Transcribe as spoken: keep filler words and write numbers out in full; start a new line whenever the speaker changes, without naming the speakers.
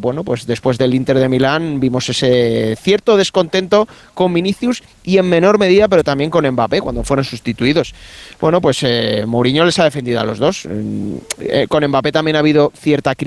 bueno, pues después del Inter de Milán vimos ese cierto descontento con Vinicius y en menor medida, pero también con Mbappé cuando fueron sustituidos. Bueno, pues eh, Mourinho les ha defendido a los dos. Eh, con Mbappé también ha habido cierta crítica